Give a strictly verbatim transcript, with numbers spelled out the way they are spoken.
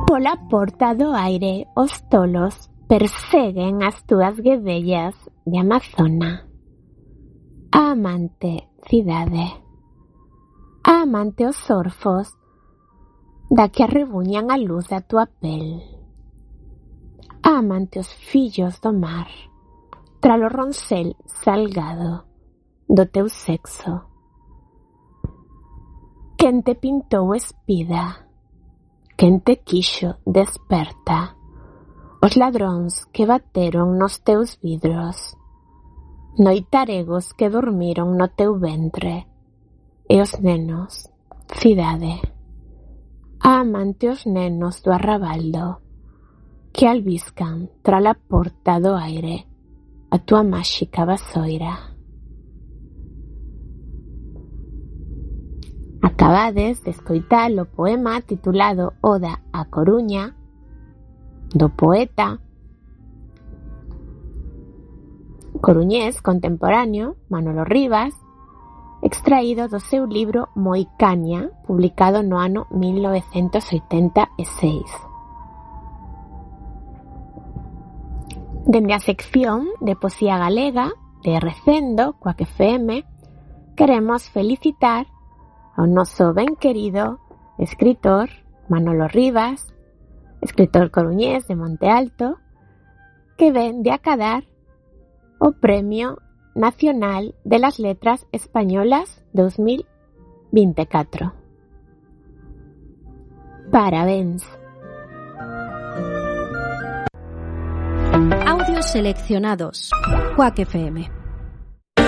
Pola porta do aire os tolos perseguen as túas guedellas de Amazona. A amante cidade. A amante os orfos da que arrebuñan a luz da túa pel. A amante os fillos do mar, tralo roncel salgado do teu sexo. Quen te pintou espida, quen te quixo desperta, os ladróns que bateron nos teus vidros, noitaregos que dormiron no teu ventre, e os nenos, cidade. A amante os nenos do arrabaldo, que albiscan tra la porta do aire a túa máxica vasoira. Acabades de escoitar o poema titulado Oda a Coruña, do poeta coruñés contemporáneo Manolo Rivas, extraído do seu libro Moicaña, publicado no ano mil novecentos oitenta e seis. Dende a sección de Poesía Galega de Recendo, Coac F M, queremos felicitar ao noso ben querido escritor Manolo Rivas, escritor coruñés de Monte Alto, que ven de acadar o Premio Nacional de las Letras Españolas dos mil veinticuatro. Parabéns. Audios seleccionados. Coac F M.